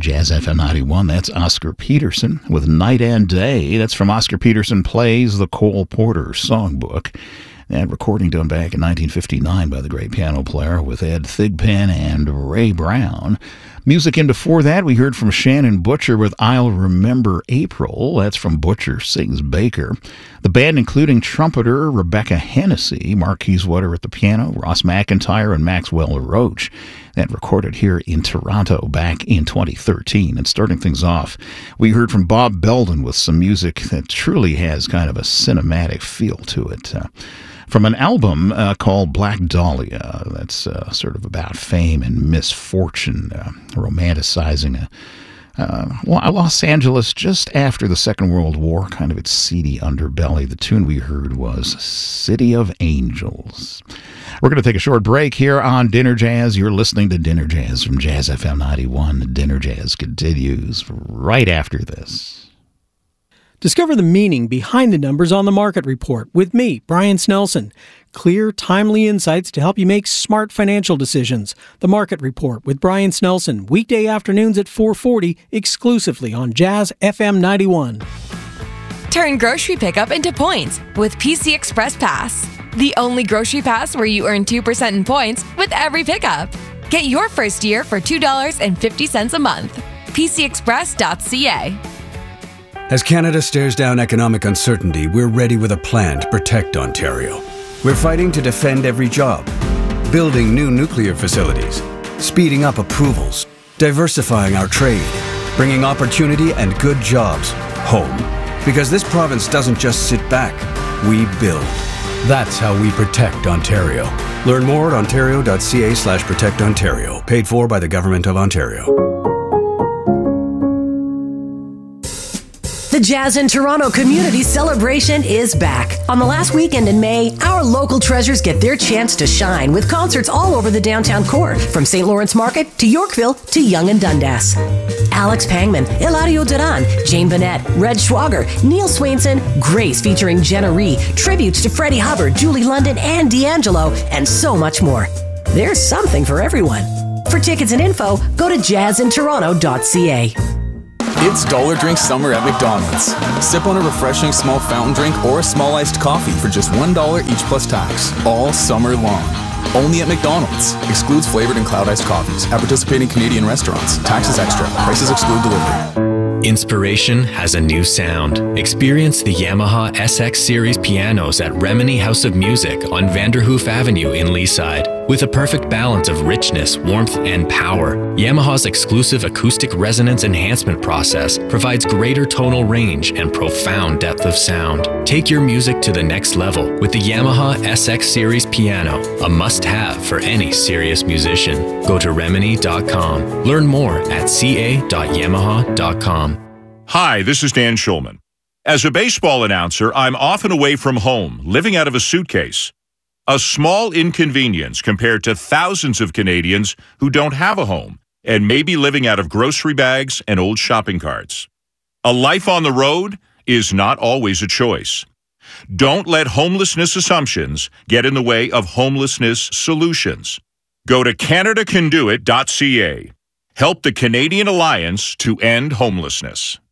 Jazz FM 91. That's Oscar Peterson with Night and Day. That's from Oscar Peterson Plays the Cole Porter Songbook. That recording done back in 1959 by the great piano player with Ed Thigpen and Ray Brown. Music in before that, we heard from Shannon Butcher with I'll Remember April. That's from Butcher Sings Baker. The band including trumpeter Rebecca Hennessy, Mark Kieswater at the piano, Ross McIntyre, and Maxwell Roach. That recorded here in Toronto back in 2013. And starting things off, we heard from Bob Belden with some music that truly has kind of a cinematic feel to it. From an album called Black Dahlia, that's sort of about fame and misfortune, romanticizing Los Angeles just after the Second World War, kind of its seedy underbelly. The tune we heard was City of Angels. We're going to take a short break here on Dinner Jazz. You're listening to Dinner Jazz from Jazz FM 91. Dinner Jazz continues right after this. Discover the meaning behind the numbers on the Market Report with me, Brian Snelson. Clear, timely insights to help you make smart financial decisions. The Market Report with Brian Snelson, weekday afternoons at 4:40, exclusively on Jazz FM 91. Turn grocery pickup into points with PC Express Pass. The only grocery pass where you earn 2% in points with every pickup. Get your first year for $2.50 a month. PCExpress.ca. As Canada stares down economic uncertainty, we're ready with a plan to protect Ontario. We're fighting to defend every job, building new nuclear facilities, speeding up approvals, diversifying our trade, bringing opportunity and good jobs home. Because this province doesn't just sit back, we build. That's how we protect Ontario. Learn more at ontario.ca/protectontario. Paid for by the Government of Ontario. The Jazz in Toronto Community Celebration is back. On the last weekend in May, our local treasures get their chance to shine with concerts all over the downtown core, from St. Lawrence Market to Yorkville to Yonge and Dundas. Alex Pangman, Eladio Duran, Jane Bennett, Red Schwager, Neil Swainson, Grace featuring Jenna Rhee, tributes to Freddie Hubbard, Julie London, and D'Angelo, and so much more. There's something for everyone. For tickets and info, go to jazzintoronto.ca. It's Dollar Drink Summer at McDonald's. Sip on a refreshing small fountain drink or a small iced coffee for just $1 each plus tax, all summer long. Only at McDonald's. Excludes flavored and cloud iced coffees at participating Canadian restaurants. Taxes extra. Prices exclude delivery. Inspiration has a new sound. Experience the Yamaha SX Series pianos at Remini House of Music on Vanderhoof Avenue in Leaside. With a perfect balance of richness, warmth, and power, Yamaha's exclusive acoustic resonance enhancement process provides greater tonal range and profound depth of sound. Take your music to the next level with the Yamaha SX Series piano, a must-have for any serious musician. Go to Remini.com. Learn more at ca.yamaha.com. Hi, this is Dan Schulman. As a baseball announcer, I'm often away from home, living out of a suitcase. A small inconvenience compared to thousands of Canadians who don't have a home and may be living out of grocery bags and old shopping carts. A life on the road is not always a choice. Don't let homelessness assumptions get in the way of homelessness solutions. Go to CanadaCanDoIt.ca. Help the Canadian Alliance to End Homelessness.